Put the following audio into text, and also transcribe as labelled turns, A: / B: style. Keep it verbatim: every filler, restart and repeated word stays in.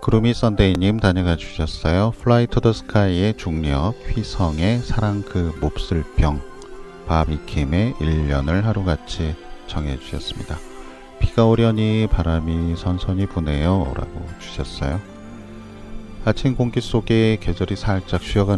A: 구름이 썬데이님 다녀가 주셨어요. 플라이 투 더 스카이의 중력, 휘성의 사랑 그 몹쓸 병, 바비킴의 일 년을 하루같이 정해 주셨습니다. 비가 오려니 바람이 선선히 부네요 라고 주셨어요. 아침 공기 속에 계절이 살짝 쉬어가는